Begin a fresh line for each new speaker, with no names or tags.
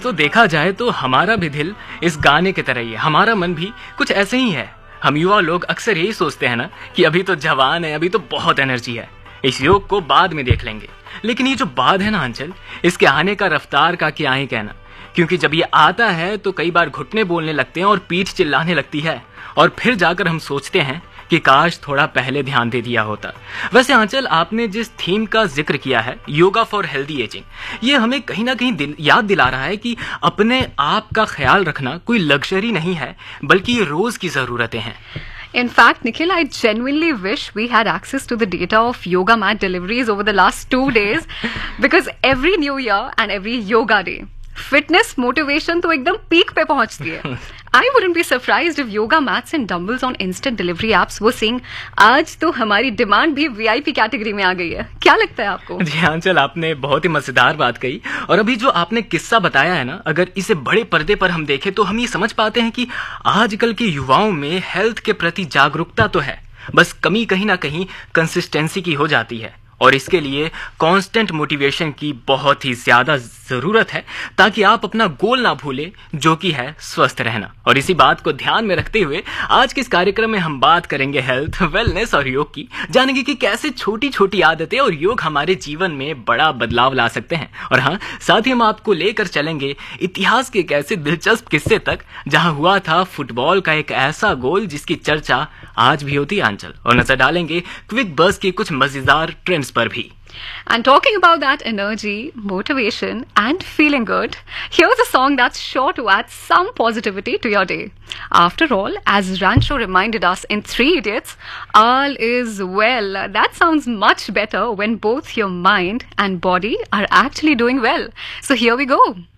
दोस्तों, देखा जाए तो हमारा भी दिल इस गाने की तरह ही है, हमारा मन भी कुछ ऐसे ही है। हम युवा लोग अक्सर यही सोचते हैं ना कि अभी तो जवान है, अभी तो बहुत एनर्जी है, इस योग को बाद में देख लेंगे। लेकिन ये जो बाद है ना अंचल, इसके आने का रफ्तार का क्या ही कहना, क्योंकि जब ये आता है तो कई बार घुटने बोलने लगते हैं और पीठ चिल्लाने लगती है, और फिर जाकर हम सोचते हैं कि काश थोड़ा पहले ध्यान दे दिया होता। वैसे आंचल, आपने जिस थीम का जिक्र किया है, योगा फॉर हेल्दी एजिंग, ये हमें कहीं ना कहीं याद दिला रहा है कि अपने आप का ख्याल रखना कोई लग्जरी नहीं है, बल्कि ये रोज की जरूरतें हैं।
In fact, Nikhil, I genuinely wish we had access to the data of yoga mat deliveries over the last 2 days because every new year and every yoga day, fitness motivation तो एकदम peak पे पहुंचती है। I wouldn't be surprised if yoga mats and dumbbells on instant delivery apps were saying आज तो हमारी demand भी VIP category में आ गई है। क्या लगता है आपको?
जी हाँ अंचल, आपने बहुत ही मजेदार बात कही। और अभी जो आपने किस्सा बताया है ना, अगर इसे बड़े पर्दे पर हम देखें तो हम ये समझ पाते हैं कि आजकल के युवाओं में हेल्थ के प्रति जागरूकता तो है, बस कमी कहीं ना कहीं कंसिस्टेंसी की हो जाती है, और इसके लिए कांस्टेंट मोटिवेशन की बहुत ही ज्यादा जरूरत है, ताकि आप अपना गोल ना भूलें, जो कि है स्वस्थ रहना। और इसी बात को ध्यान में रखते हुए आज के इस कार्यक्रम में हम बात करेंगे हेल्थ, वेलनेस और योग की, जानेंगे कि कैसे छोटी छोटी आदतें और योग हमारे जीवन में बड़ा बदलाव ला सकते हैं। और हाँ, साथ ही हम आपको लेकर चलेंगे इतिहास के एक ऐसे दिलचस्प किस्से तक जहां हुआ था फुटबॉल का एक ऐसा गोल जिसकी चर्चा आज भी होती है आंचल, और नजर डालेंगे क्विक बस के कुछ मजेदार ट्रेंड्स पर भी।
And talking about that energy, motivation, and feeling good, here's a song that's sure to add some positivity to your day. After all, as Rancho reminded us in Three Idiots, all is well. That sounds much better when both your mind and body are actually doing well. So here we go.